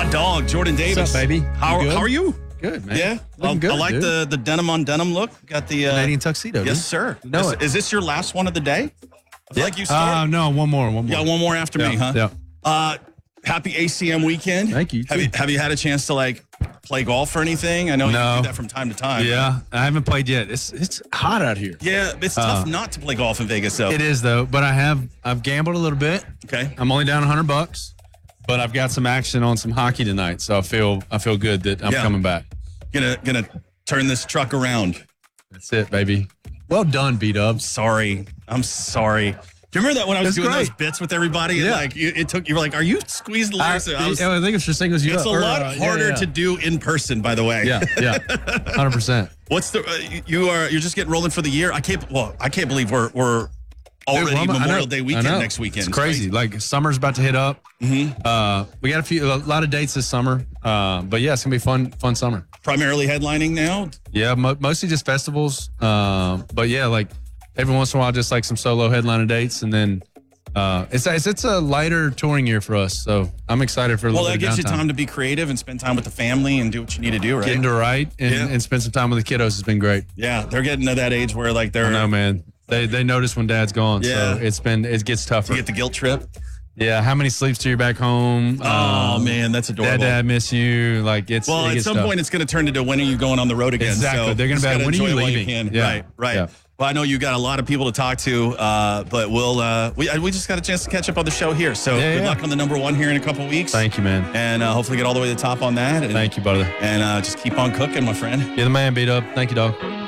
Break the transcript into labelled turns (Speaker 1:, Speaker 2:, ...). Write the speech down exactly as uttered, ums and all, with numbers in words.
Speaker 1: dog, Jordan Davis.
Speaker 2: What's up, baby?
Speaker 1: How,
Speaker 2: You good?
Speaker 1: how are you?
Speaker 2: Good, man.
Speaker 1: Yeah,
Speaker 2: Looking
Speaker 1: I,
Speaker 2: good,
Speaker 1: I like
Speaker 2: dude.
Speaker 1: the the denim on denim look. Got the uh,
Speaker 2: Canadian tuxedo.
Speaker 1: yes,
Speaker 2: dude.
Speaker 1: sir.
Speaker 2: You know
Speaker 1: is,
Speaker 2: it.
Speaker 1: is this your last one of the day? I feel like you
Speaker 2: Uh,
Speaker 1: start.
Speaker 2: no, one more. One more.
Speaker 1: yeah, one more after
Speaker 2: Yeah,
Speaker 1: me, huh?
Speaker 2: yeah.
Speaker 1: Uh, happy A C M weekend.
Speaker 2: Thank you,
Speaker 1: Have
Speaker 2: too.
Speaker 1: you have you had a chance to like play golf or anything? I know
Speaker 2: No.
Speaker 1: you do that from time to time.
Speaker 2: Yeah, I haven't played yet. It's it's hot out here.
Speaker 1: Yeah, it's tough not to play golf in Vegas, though.
Speaker 2: It is though, but I have I've gambled a little bit.
Speaker 1: Okay.
Speaker 2: I'm only down a hundred bucks, but I've got some action on some hockey tonight, so I feel I feel good that I'm
Speaker 1: Yeah.
Speaker 2: coming back.
Speaker 1: Gonna gonna turn this truck around.
Speaker 2: That's it, baby. Well done, B-Dubs.
Speaker 1: Sorry. I'm sorry. Do you remember that when I was
Speaker 2: That's
Speaker 1: doing
Speaker 2: great.
Speaker 1: those bits with everybody? And
Speaker 2: Yeah.
Speaker 1: like you, it took you were like, "Are you squeezing the
Speaker 2: I,
Speaker 1: lyrics?" I was-
Speaker 2: I think it's just singles you
Speaker 1: it's
Speaker 2: up.
Speaker 1: a
Speaker 2: Or,
Speaker 1: lot
Speaker 2: uh, yeah,
Speaker 1: harder
Speaker 2: yeah.
Speaker 1: to do in person, by the way.
Speaker 2: Yeah, yeah, hundred percent.
Speaker 1: What's the? Uh, you are you're just getting rolling for the year. I can't. Well, I can't believe we're we're already
Speaker 2: Dude, well, I
Speaker 1: Memorial
Speaker 2: know,
Speaker 1: Day
Speaker 2: I
Speaker 1: weekend
Speaker 2: know.
Speaker 1: next weekend.
Speaker 2: It's crazy. Like summer's about to hit up.
Speaker 1: Mm-hmm.
Speaker 2: Uh, we got a few, a lot of dates this summer. Uh, but yeah, it's gonna be fun, fun summer.
Speaker 1: Primarily headlining now.
Speaker 2: Yeah, mo- mostly just festivals. Um, but yeah, like every once in a while, just like some solo headliner dates, and then uh, it's it's it's a lighter touring year for us. So I'm excited for a
Speaker 1: Well,
Speaker 2: little
Speaker 1: that
Speaker 2: bit of
Speaker 1: gives you
Speaker 2: downtime.
Speaker 1: time to be creative and spend time with the family and do what you need to do. Right?
Speaker 2: Getting to write and,
Speaker 1: Yeah.
Speaker 2: and spend some time with the kiddos has been great.
Speaker 1: yeah, they're getting to that age where like they're.
Speaker 2: I know, man. They they notice when dad's gone,
Speaker 1: Yeah.
Speaker 2: so it's been it gets tougher.
Speaker 1: You get the guilt trip.
Speaker 2: Yeah, how many sleeps till you're back home?
Speaker 1: Oh
Speaker 2: Um,
Speaker 1: man, that's adorable.
Speaker 2: Dad, dad, miss you. Like it's
Speaker 1: Well,
Speaker 2: it
Speaker 1: at
Speaker 2: gets
Speaker 1: some
Speaker 2: tough.
Speaker 1: point, it's going to turn into when are you going on the road again?
Speaker 2: Exactly.
Speaker 1: So
Speaker 2: They're gonna
Speaker 1: just
Speaker 2: be like,
Speaker 1: gotta
Speaker 2: when are you
Speaker 1: enjoy it while
Speaker 2: leaving?
Speaker 1: can.
Speaker 2: Yeah.
Speaker 1: Right, right.
Speaker 2: Yeah.
Speaker 1: Well, I know you got a lot of people to talk to, uh, but we'll uh, we we just got a chance to catch up on the show here. So
Speaker 2: Yeah,
Speaker 1: good
Speaker 2: yeah.
Speaker 1: luck on the number one here in a couple weeks.
Speaker 2: Thank you, man.
Speaker 1: And uh, hopefully get all the way to the top on that. And,
Speaker 2: Thank you, brother.
Speaker 1: And uh, just keep on cooking, my friend.
Speaker 2: You're the man, beat up. Thank you, dog.